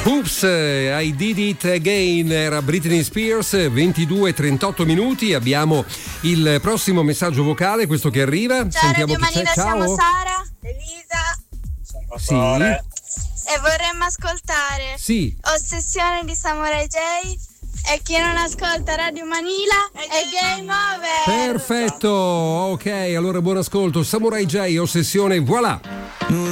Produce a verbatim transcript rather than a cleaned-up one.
Oops, I Did It Again, era Britney Spears. Ventidue e trentotto minuti, abbiamo il prossimo messaggio vocale, questo che arriva. Ciao, Sentiamo Radio chi c'è. Manila, Ciao. siamo Sara, Elisa. Sì. E vorremmo ascoltare Sì. Ossessione di Samurai J. E chi non ascolta Radio Manila è game over. Perfetto, ok, allora buon ascolto. Samurai J, Ossessione, voilà.